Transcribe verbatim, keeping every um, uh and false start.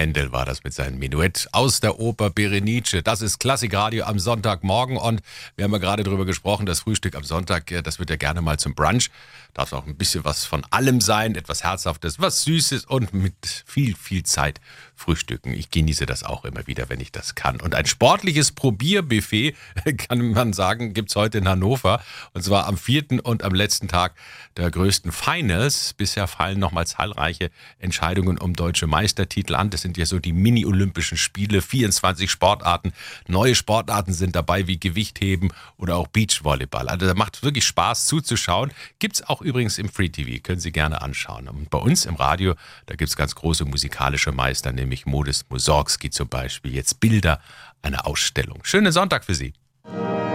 Händel war das mit seinem Menuett aus der Oper Berenice. Das ist Klassikradio am Sonntagmorgen und wir haben ja gerade darüber gesprochen, das Frühstück am Sonntag, das wird ja gerne mal zum Brunch. Darf auch ein bisschen was von allem sein, etwas Herzhaftes, was Süßes und mit viel, viel Zeit frühstücken. Ich genieße das auch immer wieder, wenn ich das kann. Und ein sportliches Probierbuffet, kann man sagen, gibt's heute in Hannover. Und zwar am vierten und am letzten Tag der größten Finals. Bisher fallen nochmal zahlreiche Entscheidungen um deutsche Meistertitel an. Das sind ja so die Mini-Olympischen Spiele, vierundzwanzig Sportarten. Neue Sportarten sind dabei wie Gewichtheben oder auch Beachvolleyball. Also da macht wirklich Spaß zuzuschauen. Gibt's auch übrigens im Free T V, können Sie gerne anschauen. Und bei uns im Radio, da gibt's ganz große musikalische Meister, nämlich Modest Mussorgsky zum Beispiel. Jetzt Bilder einer Ausstellung. Schönen Sonntag für Sie.